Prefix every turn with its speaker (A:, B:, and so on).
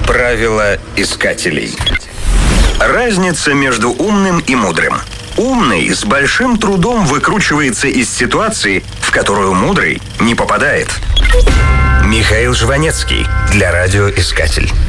A: Правила искателей. Разница между умным и мудрым. Умный с большим трудом выкручивается из ситуации, в которую мудрый не попадает. Михаил Жванецкий для радиоискатель.